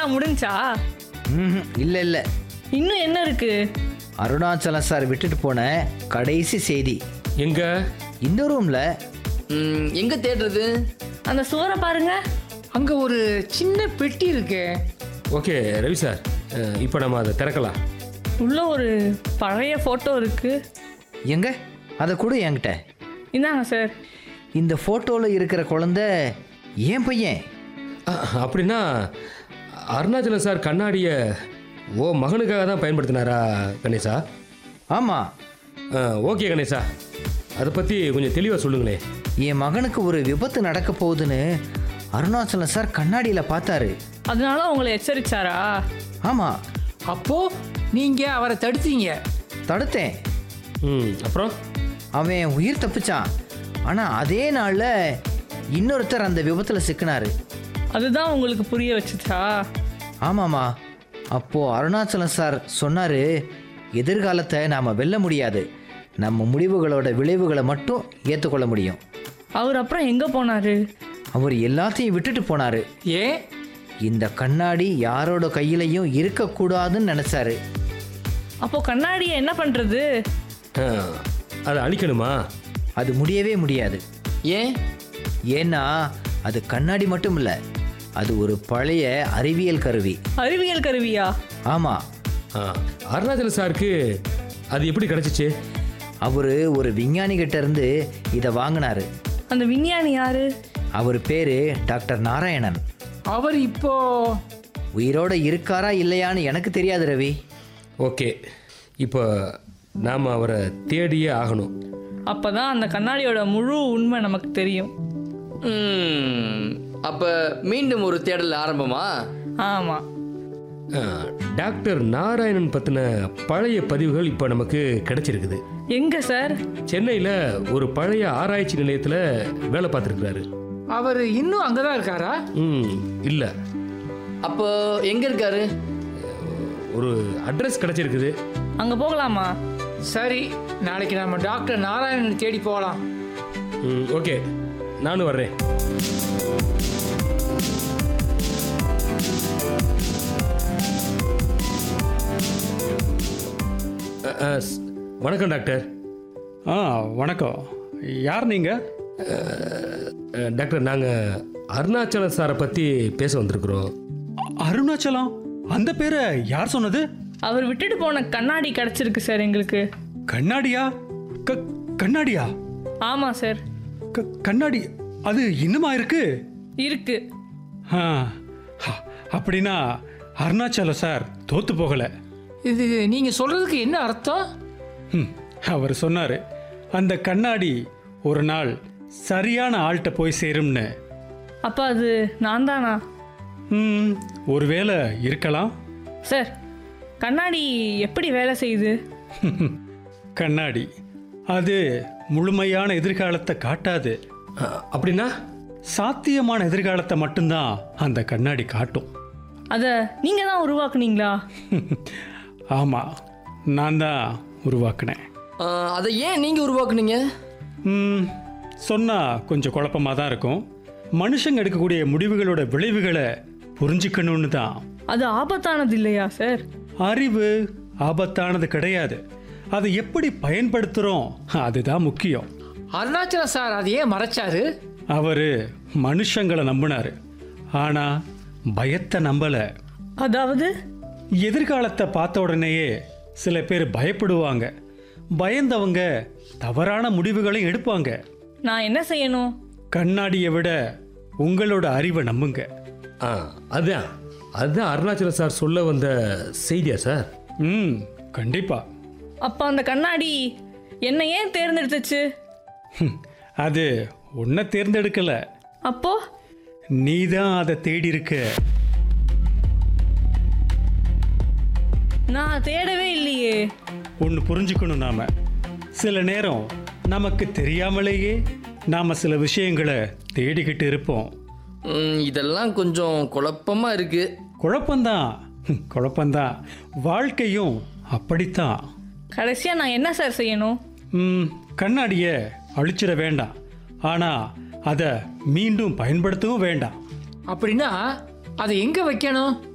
எல்லாம் முடிஞ்சா? இல்லை இல்லை, இன்னும் என்ன இருக்கு? அருணாச்சலம் சார் விட்டுட்டு போன கடைசி செய்தி. எங்க? இந்த ரூம்ல. எங்க தேடுறது? அந்த சுவரை பாருங்க. அங்க ஒரு சின்ன பெட்டி இருக்கு. ஓகே ரவி சார், இப்போ நம்ம அதை திறக்கலாம். உள்ள ஒரு பழைய ஃபோட்டோ இருக்கு. எங்க அதை கூட என்கிட்ட. இந்தாங்க சார். இந்த ஃபோட்டோவில் இருக்கிற குழந்தை ஏன் பையன்? அப்படின்னா அருணாச்சலம் சார் கண்ணாடியை மகனுக்காக தான் பயன்படுத்தினாரா கணேசா? ஆமாம். ஓகே கணேசா, அதை பற்றி கொஞ்சம் தெளிவாக சொல்லுங்களேன். என் மகனுக்கு ஒரு விபத்து நடக்க போகுதுன்னு அருணாச்சலம் சார் கண்ணாடியில் பார்த்தாரு. அதனால உங்களை எச்சரிச்சாரா? ஆமாம். அப்போ நீங்க அவரை தடுத்தீங்க? தடுத்தேன். அப்புறம் அவன் உயிர் தப்பிச்சான். ஆனால் அதே நாளில் இன்னொருத்தர் அந்த விபத்தில் சிக்கினாரு. அதுதான் உங்களுக்கு புரிய வச்சுச்சா? ஆமாம்மா. அப்போது அருணாச்சலம் சார் சொன்னார், எதிர்காலத்தை நாம் வெல்ல முடியாது, நம்ம முடிவுகளோட விளைவுகளை மட்டும் ஏற்றுக்கொள்ள முடியும். அவர் அப்புறம் எங்கே போனார்? அவர் எல்லாத்தையும் விட்டுட்டு போனார். ஏன்? இந்த கண்ணாடி யாரோட கையிலையும் இருக்கக்கூடாதுன்னு நினச்சாரு. அப்போ கண்ணாடியை என்ன பண்ணுறது? அதை அழிக்கணுமா? அது முடியவே முடியாது. ஏன்? ஏன்னா அது கண்ணாடி மட்டும் இல்லை, அது ஒரு பழைய அறிவியல் கருவி. அறிவியல் கருவியா? ஆமாம். அருணாச்சலம் சாருக்கு அது எப்படி கிடச்சிச்சு? அவர் ஒரு விஞ்ஞானிகிட்ட இருந்து இதை வாங்கினாரு. அந்த விஞ்ஞானி யாரு? அவர் பேர் டாக்டர் நாராயணன். அவர் இப்போ உயிரோடு இருக்காரா இல்லையான்னு எனக்கு தெரியாது ரவி. ஓகே, இப்போ நாம் அவரை தேடியே ஆகணும். அப்பதான் அந்த கண்ணாடியோட முழு உண்மை நமக்கு தெரியும். அப்ப மீண்டும் ஒரு தேடல் ஆரம்பமா? ஆமாம். டாக்டர் நாராயணன் பற்றின பழைய பதிவுகள் இப்போ நமக்கு கிடைச்சிருக்குது. எங்க சார்? சென்னையில் ஒரு பழைய ஆராய்ச்சி நிலையத்தில் வேலை பார்த்துருக்குறாரு. அவர் இன்னும் அங்கதான் இருக்காரா? இல்லை. அப்போ எங்க இருக்காரு? ஒரு அட்ரஸ் கிடைச்சிருக்குது. அங்க போகலாமா? சரி, நாளைக்கு நம்ம டாக்டர் நாராயணன் தேடி போகலாம். ஓகே, நானும் வர்றேன். வணக்கம் டாக்டர். வணக்கம். யார் நீங்கள்? டாக்டர், நாங்கள் அருணாச்சலம் சாரை பற்றி பேச வந்திருக்கிறோம். அருணாச்சலம்? அந்த பேரை யார் சொன்னது? அவர் விட்டுட்டு போன கண்ணாடி கிடைச்சிருக்கு சார் எங்களுக்கு. கண்ணாடியா? கண்ணாடியா? ஆமாம் சார். கண்ணாடி அது இன்னுமா இருக்கு? இருக்கு. அப்படின்னா அருணாச்சலம் சார் தோத்து போகல. இது நீங்க சொல்றதுக்கு என்ன அர்த்தம்? அவர் சொன்னாரு, அந்த கண்ணாடி ஒரு நாள் சரியான ஆள்கிட்ட போய் சேரும்னு. அப்போ அது நான் தானா? ஒருவேளை இருக்கலாம் சார். கண்ணாடி எப்படி வேலை செய்யுது? கண்ணாடி அது முழுமையான எதிர்காலத்தை காட்டாது. அப்படின்னா? சாத்தியமான எதிர்காலத்தை மட்டும்தான் அந்த கண்ணாடி காட்டும். அதை நீங்கள் தான் உருவாக்குனீங்களா? ஆமாம், நான் தான் உருவாக்குனேன். அதை ஏன் நீங்கள் உருவாக்குனீங்க? சொன்னால் கொஞ்சம் குழப்பமாக தான் இருக்கும். மனுஷங்க எடுக்கக்கூடிய முடிவுகளோட விளைவுகளை புரிஞ்சுக்கணும்னு தான். அது ஆபத்தானது இல்லையா சார்? அறிவு ஆபத்தானது கிடையாது, அதை எப்படி பயன்படுத்துகிறோம் அதுதான் முக்கியம். அருணாச்சலம் சார் அதை ஏன் மறைச்சாரு? அவர் மனுஷங்களை நம்பினார், ஆனால் பயத்தை நம்பலை. அதாவது எதிர்காலத்தை பார்த்த உடனேயே சில பேர் பயப்படுவாங்க, பயந்தவங்க தவறான முடிவுகளை எடுப்பாங்க. நான் என்ன செய்யணும்? கண்ணாடியை விட உங்களோட அறிவை நம்புங்க. அதுதான் அதுதான் அருணாச்சலம் சார் சொல்ல வந்த செய்தியா சார்? கண்டிப்பா. அப்போ அந்த கண்ணாடி என்னை ஏன் தேர்ந்தெடுத்துச்சு? அது உன்னை தேர்ந்தெடுக்கல. அப்போ நீதான் அதை தேடி இருக்க. நான் தேடவே இல்லையே. ஒன்று புரிஞ்சுக்கணும், நாம சில நேரம் நமக்கு தெரியாமலேயே நாம சில விஷயங்களை தேடிக்கிட்டு இருப்போம். இதெல்லாம் கொஞ்சம் குழப்பமா இருக்கு. குழப்பம்தான். வாழ்க்கையும் அப்படித்தான். கடைசியா நான் என்ன சார் செய்யணும்? கண்ணாடியை அழிச்சிட வேண்டாம், ஆனா அதை மீண்டும் பயன்படுத்தவும் வேண்டாம். அப்படின்னா அதை எங்க வைக்கணும்?